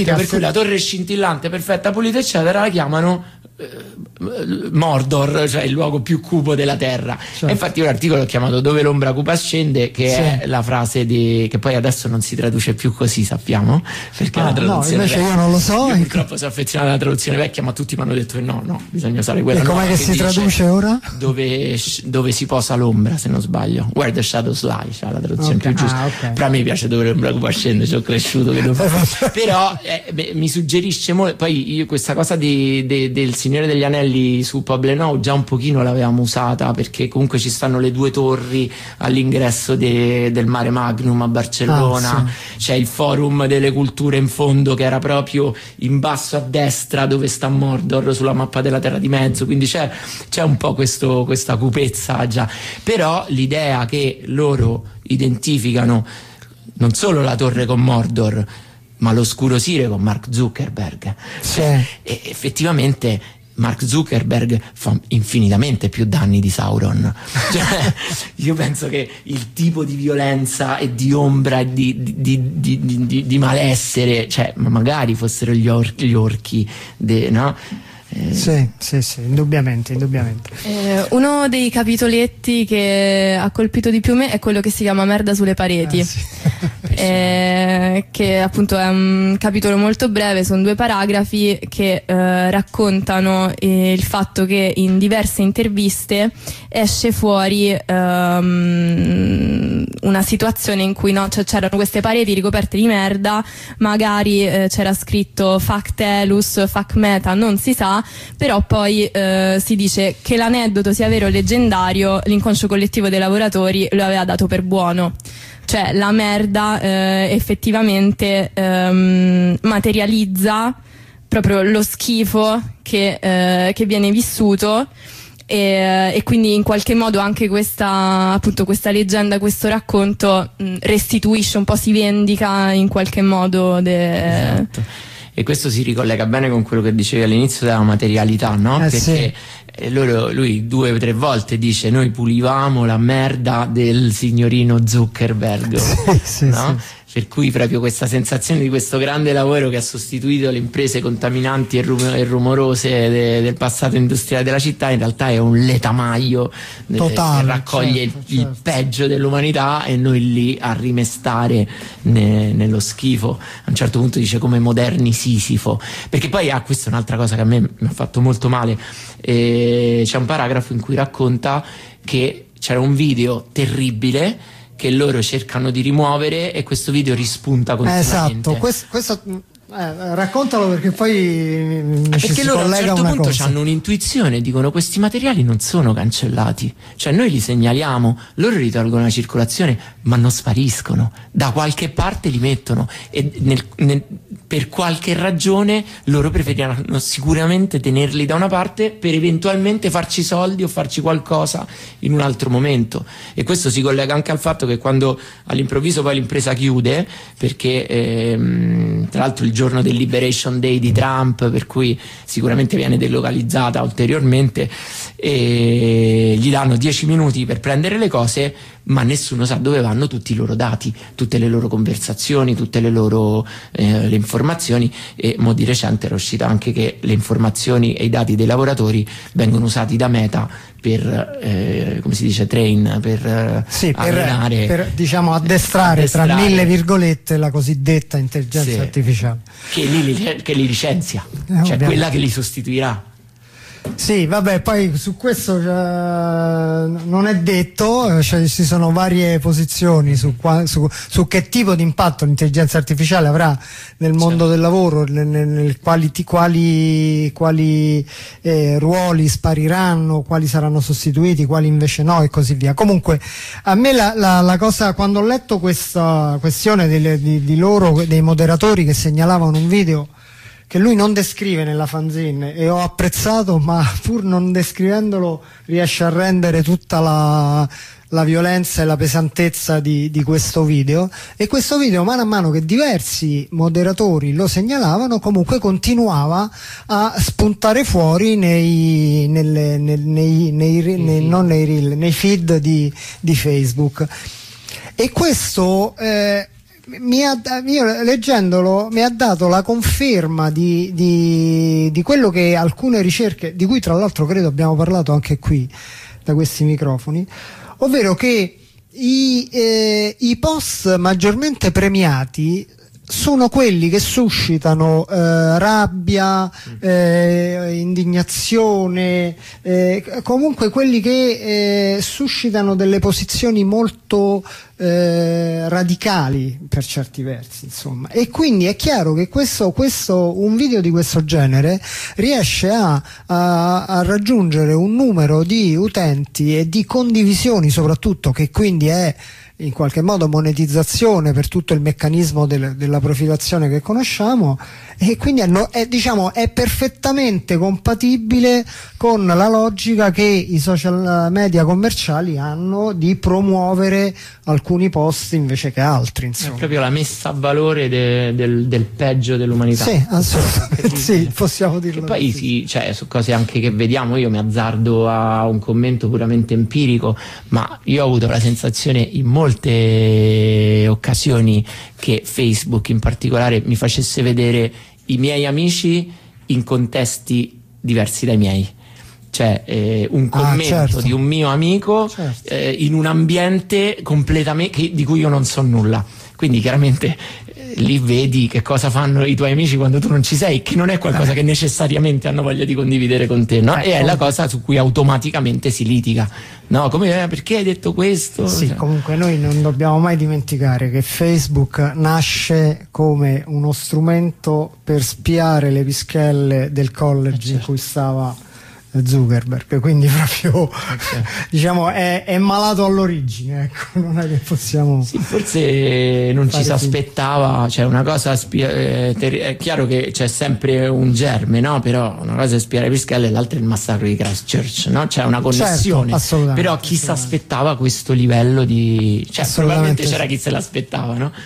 capito? Per cui la torre scintillante, perfetta, pulita, eccetera, la chiamano Mordor, cioè il luogo più cupo della terra. E infatti un articolo ho chiamato Dove l'ombra cupa scende, che è la frase che poi adesso non si traduce più così, sappiamo, perché la traduzione invece io non lo so, io purtroppo sono affezionato alla traduzione vecchia, ma tutti mi hanno detto che no, bisogna usare quella. E com'è che si traduce ora? Dove si posa l'ombra, se non sbaglio, Where the Shadows Lie, cioè la traduzione più giusta. Però a me piace Dove l'ombra cupa scende, ci ho cresciuto che lo fa. Però mi suggerisce molto. Poi io questa cosa del Signore degli Anelli su Poblenou già un pochino l'avevamo usata, perché comunque ci stanno le due torri all'ingresso del Mare Magnum a Barcellona, c'è il Forum delle Culture in fondo, che era proprio in basso a destra dove sta Mordor sulla mappa della Terra di Mezzo, quindi c'è un po' questa cupezza già. Però l'idea che loro identificano non solo la torre con Mordor, ma l'oscuro Sire con Mark Zuckerberg, e effettivamente Mark Zuckerberg fa infinitamente più danni di Sauron. Cioè, io penso che il tipo di violenza e di ombra e di malessere, cioè magari fossero gli orchi, no? Sì, indubbiamente. Uno dei capitoletti che ha colpito di più me è quello che si chiama Merda sulle pareti, che appunto è un capitolo molto breve, sono 2 paragrafi che raccontano il fatto che in diverse interviste esce fuori una situazione in cui c'erano queste pareti ricoperte di merda, magari c'era scritto fuck Telus, fuck Meta, non si sa, però poi si dice che l'aneddoto sia vero o leggendario, l'inconscio collettivo dei lavoratori lo aveva dato per buono. Cioè la merda effettivamente materializza proprio lo schifo che viene vissuto, e quindi in qualche modo anche questa leggenda, questo racconto restituisce un po', si vendica in qualche modo esatto. E questo si ricollega bene con quello che dicevi all'inizio della materialità, no? Perché lui 2 o 3 volte dice: noi pulivamo la merda del signorino Zuckerberg, no? Per cui proprio questa sensazione di questo grande lavoro che ha sostituito le imprese contaminanti e rumorose del passato industriale della città, in realtà è un letamaio totale, che raccoglie il peggio dell'umanità, e noi lì a rimestare nello schifo. A un certo punto dice come moderni Sisifo, perché poi questa è un'altra cosa che a me mi ha fatto molto male. C'è un paragrafo in cui racconta che c'era un video terribile che loro cercano di rimuovere, e questo video rispunta continuamente. Esatto, questo raccontalo, perché poi perché loro a un certo punto hanno un'intuizione, dicono: questi materiali non sono cancellati, cioè noi li segnaliamo, loro li tolgono la circolazione, ma non spariscono, da qualche parte li mettono, e per qualche ragione loro preferiranno sicuramente tenerli da una parte per eventualmente farci soldi o farci qualcosa in un altro momento. E questo si collega anche al fatto che quando all'improvviso poi l'impresa chiude, perché tra l'altro il giorno del Liberation Day di Trump, per cui sicuramente viene delocalizzata ulteriormente, e gli danno 10 minuti per prendere le cose, ma nessuno sa dove vanno tutti i loro dati, tutte le loro conversazioni, tutte le loro le informazioni. E di recente era uscito anche che le informazioni e i dati dei lavoratori vengono usati da Meta per come si dice, train, per allenare, per diciamo addestrare tra mille virgolette la cosiddetta intelligenza artificiale, che li licenzia, cioè ovviamente quella che li sostituirà. Sì, vabbè, poi su questo non è detto, cioè ci sono varie posizioni su che tipo di impatto l'intelligenza artificiale avrà nel mondo del lavoro, quali ruoli spariranno, quali saranno sostituiti, quali invece no, e così via. Comunque a me la cosa, quando ho letto questa questione di loro, dei moderatori che segnalavano un video che lui non descrive nella fanzine, e ho apprezzato, ma pur non descrivendolo riesce a rendere tutta la violenza e la pesantezza di questo video, e questo video, mano a mano che diversi moderatori lo segnalavano, comunque continuava a spuntare fuori nei feed di Facebook. E questo io leggendolo mi ha dato la conferma di quello che alcune ricerche, di cui tra l'altro credo abbiamo parlato anche qui da questi microfoni, ovvero che i post maggiormente premiati sono quelli che suscitano rabbia, indignazione, comunque quelli che suscitano delle posizioni molto radicali per certi versi, insomma. E quindi è chiaro che un video di questo genere riesce a raggiungere un numero di utenti e di condivisioni soprattutto, che quindi è in qualche modo monetizzazione per tutto il meccanismo della profilazione che conosciamo, e quindi è perfettamente compatibile con la logica che i social media commerciali hanno di promuovere alcuni post invece che altri, insomma. È proprio la messa a valore del peggio dell'umanità. Sì, assolutamente. Sì, possiamo dirlo. E poi su cose anche che vediamo, io mi azzardo a un commento puramente empirico, ma io ho avuto la sensazione in molte occasioni che Facebook in particolare mi facesse vedere i miei amici in contesti diversi dai miei. Cioè un commento certo. di un mio amico certo. In un ambiente completamente di cui io non so nulla, quindi chiaramente lì vedi che cosa fanno i tuoi amici quando tu non ci sei, che non è qualcosa che necessariamente hanno voglia di condividere con te, no? E è la cosa su cui automaticamente si litiga, no? Come perché hai detto questo? Sì, comunque noi non dobbiamo mai dimenticare che Facebook nasce come uno strumento per spiare le pischelle del college in cui stava Zuckerberg, quindi proprio diciamo è malato all'origine, ecco, non è che possiamo. Sì, forse non ci si aspettava, cioè una cosa è chiaro che c'è sempre un germe, no? Però una cosa è spiare pischelle e l'altra è il massacro di Christchurch, no? C'è una connessione, certo, però chi si aspettava questo livello di, cioè probabilmente c'era chi se l'aspettava, no?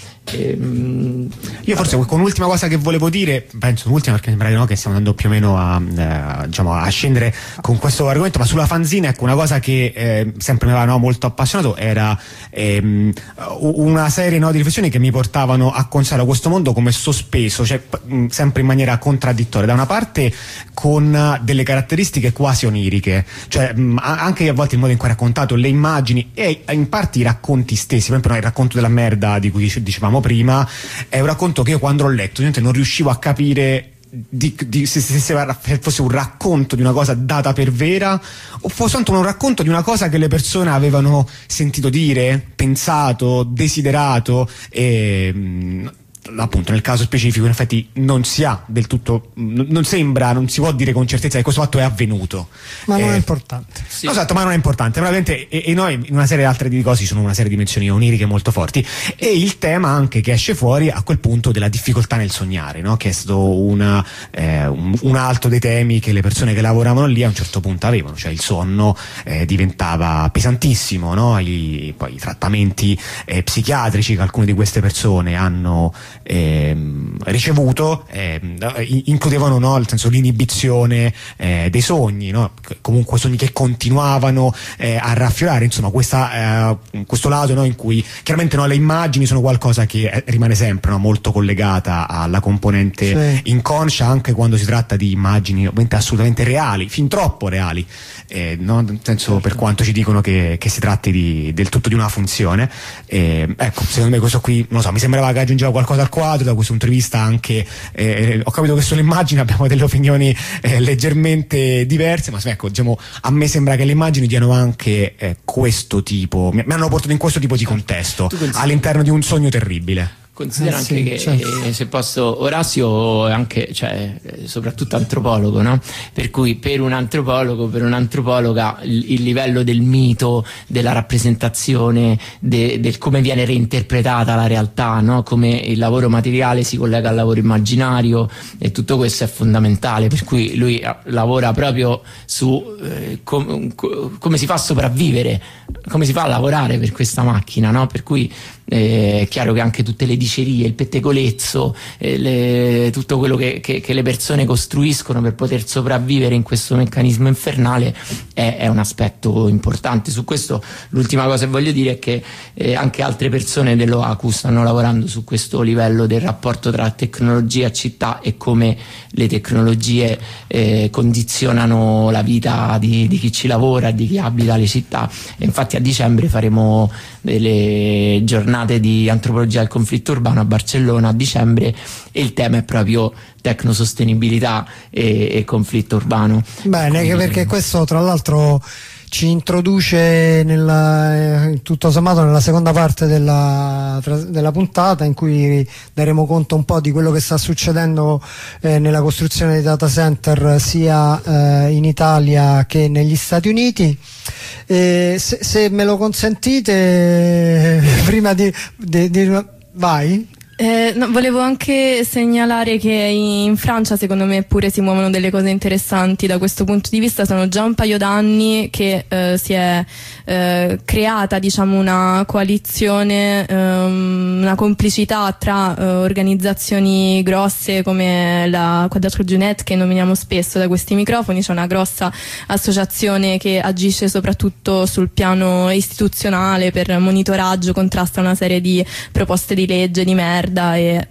Io forse con un'ultima cosa che volevo dire, penso l'ultima perché mi sembra che stiamo andando più o meno a scendere con questo argomento, ma sulla fanzine, ecco, una cosa che sempre mi aveva molto appassionato era una serie di riflessioni che mi portavano a considerare questo mondo come sospeso, cioè sempre in maniera contraddittoria, da una parte con delle caratteristiche quasi oniriche, cioè anche a volte il modo in cui è raccontato, le immagini e in parte i racconti stessi, per esempio il racconto della merda di cui dicevamo prima, è un racconto che io quando l'ho letto non riuscivo a capire se fosse un racconto di una cosa data per vera o fosse tanto un racconto di una cosa che le persone avevano sentito dire, pensato, desiderato, e appunto nel caso specifico in effetti non si ha del tutto, non si può dire con certezza che questo fatto è avvenuto, ma non è importante. Sì. Esatto, ma non è importante, veramente, e noi in una serie di altre di cose sono una serie di dimensioni oniriche molto forti, e il tema anche che esce fuori a quel punto della difficoltà nel sognare, no? Che è stato un altro dei temi che le persone che lavoravano lì a un certo punto avevano, cioè il sonno diventava pesantissimo, no? Poi i trattamenti psichiatrici che alcune di queste persone hanno ricevuto includevano, no, nel senso, l'inibizione dei sogni, no? Comunque sogni che continuavano a raffiorare, insomma questo lato, no, in cui chiaramente, no, le immagini sono qualcosa che rimane sempre, no, molto collegata alla componente inconscia, anche quando si tratta di immagini ovviamente assolutamente reali, fin troppo reali, no? Nel senso, per quanto ci dicono che si tratti del tutto di una funzione, ecco, secondo me questo qui, non lo so, mi sembrava che aggiungeva qualcosa al quadro da questo punto di vista. Anche ho capito che sulle immagini abbiamo delle opinioni leggermente diverse, ma ecco, diciamo, a me sembra che le immagini diano anche questo tipo, mi hanno portato in questo tipo di contesto all'interno di un sogno terribile. Considera anche che, se posso, Orazio è anche, cioè, soprattutto antropologo, no? Per cui per un antropologa il livello del mito, della rappresentazione, del come viene reinterpretata la realtà, no? Come il lavoro materiale si collega al lavoro immaginario, e tutto questo è fondamentale, per cui lui lavora proprio su come si fa a sopravvivere, come si fa a lavorare per questa macchina, no? Per cui È chiaro che anche tutte le dicerie, il pettegolezzo, tutto quello che le persone costruiscono per poter sopravvivere in questo meccanismo infernale è un aspetto importante. Su questo l'ultima cosa che voglio dire è che anche altre persone dell'OACU stanno lavorando su questo livello del rapporto tra tecnologia e città e come le tecnologie condizionano la vita di chi ci lavora, di chi abita le città. E infatti a dicembre faremo delle giornate di antropologia del conflitto urbano a Barcellona a dicembre, e il tema è proprio tecnosostenibilità e conflitto urbano. Bene, quindi, perché questo tra l'altro ci introduce tutto sommato nella seconda parte della puntata, in cui daremo conto un po' di quello che sta succedendo nella costruzione dei data center sia in Italia che negli Stati Uniti. Se me lo consentite, prima di vai. No, volevo anche segnalare che in Francia secondo me pure si muovono delle cose interessanti da questo punto di vista. Sono già un paio d'anni che si è creata, diciamo, una coalizione, una complicità tra organizzazioni grosse come la Quadrature du Net, che nominiamo spesso da questi microfoni. C'è una grossa associazione che agisce soprattutto sul piano istituzionale per monitoraggio, contrasta una serie di proposte di legge di merda e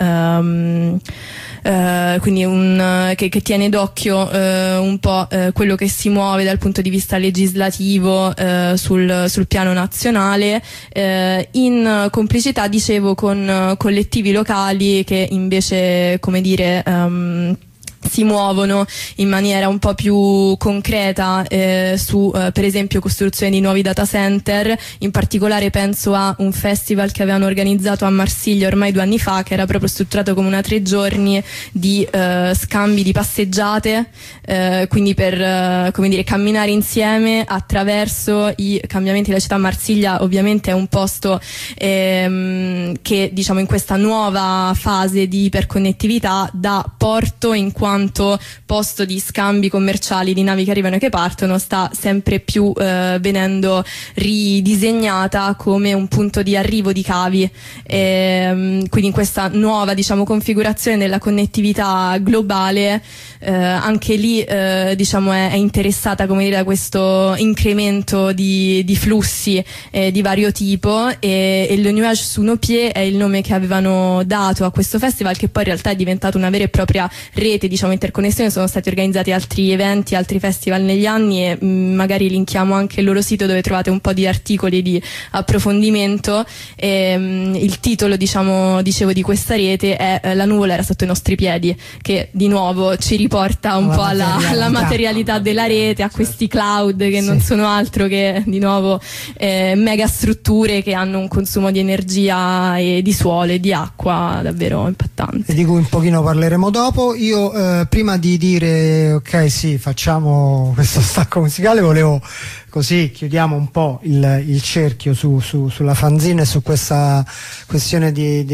quindi che tiene d'occhio un po' quello che si muove dal punto di vista legislativo sul piano nazionale, in complicità, dicevo, con collettivi locali che invece, come dire, si muovono in maniera un po' più concreta su per esempio costruzione di nuovi data center. In particolare penso a un festival che avevano organizzato a Marsiglia ormai 2 anni fa, che era proprio strutturato come una 3 giorni di scambi di passeggiate, quindi per come dire, camminare insieme attraverso i cambiamenti della città. Marsiglia ovviamente è un posto che, diciamo, in questa nuova fase di iperconnettività dà porto, in quanto posto di scambi commerciali di navi che arrivano e che partono, sta sempre più venendo ridisegnata come un punto di arrivo di cavi, quindi in questa nuova, diciamo, configurazione della connettività globale, anche lì diciamo è interessata, come dire, da questo incremento di flussi di vario tipo, e le Nuages sous nos pieds è il nome che avevano dato a questo festival, che poi in realtà è diventato una vera e propria rete, diciamo, interconnessione. Sono stati organizzati altri eventi, altri festival negli anni, e magari linkiamo anche il loro sito, dove trovate un po' di articoli di approfondimento. Il titolo, diciamo, dicevo, di questa rete è La nuvola era sotto i nostri piedi, che di nuovo ci riporta un po' alla materialità della rete, a questi cloud che non sono altro che, di nuovo, mega strutture che hanno un consumo di energia e di suolo e di acqua davvero impattante, e di cui un pochino parleremo dopo. Io prima di dire ok, sì, facciamo questo stacco musicale, volevo, così chiudiamo un po' il cerchio sulla fanzine e su questa questione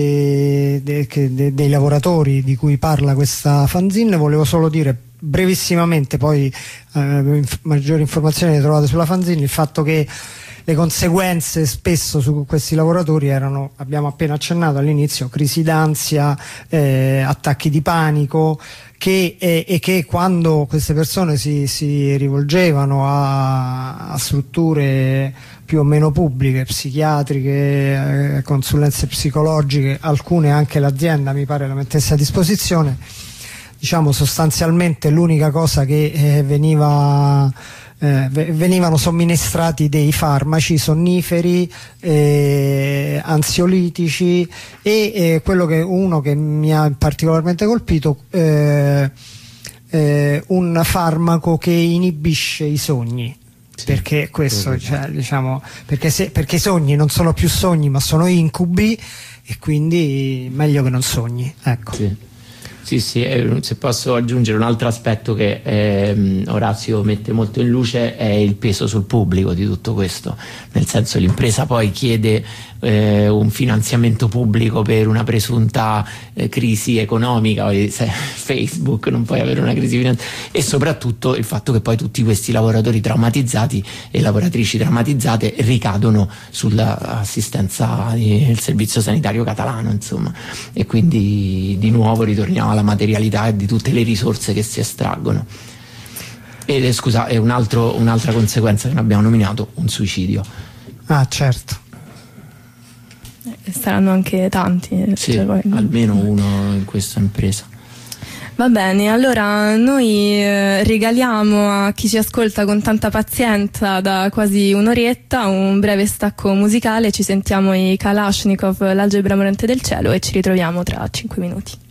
dei lavoratori di cui parla questa fanzine. Volevo solo dire brevissimamente, poi maggiori informazioni le trovate sulla fanzine, il fatto che le conseguenze spesso su questi lavoratori erano, abbiamo appena accennato all'inizio, crisi d'ansia, attacchi di panico, e che quando queste persone si rivolgevano a strutture più o meno pubbliche, psichiatriche, consulenze psicologiche, alcune anche l'azienda mi pare la mettesse a disposizione, diciamo sostanzialmente l'unica cosa che venivano somministrati dei farmaci sonniferi, ansiolitici, e quello uno che mi ha particolarmente colpito, un farmaco che inibisce i sogni. Sì, perché questo, cioè, diciamo, perché i sogni non sono più sogni ma sono incubi, e quindi meglio che non sogni, ecco. Sì, se posso aggiungere un altro aspetto che Orazio mette molto in luce, è il peso sul pubblico di tutto questo, nel senso, l'impresa poi chiede un finanziamento pubblico per una presunta crisi economica, Facebook non puoi avere una crisi finanziaria, e soprattutto il fatto che poi tutti questi lavoratori traumatizzati e lavoratrici traumatizzate ricadono sull'assistenza del servizio sanitario catalano, insomma, e quindi di nuovo ritorniamo alla materialità e di tutte le risorse che si estraggono. E scusa, è un'altra conseguenza che non abbiamo nominato, un suicidio. Ah, certo. Saranno anche tanti. Sì, almeno uno in questa impresa. Va bene, allora noi regaliamo a chi ci ascolta con tanta pazienza da quasi un'oretta un breve stacco musicale. Ci sentiamo i Kalashnikov, l'algebra morente del cielo, e ci ritroviamo tra 5 minuti.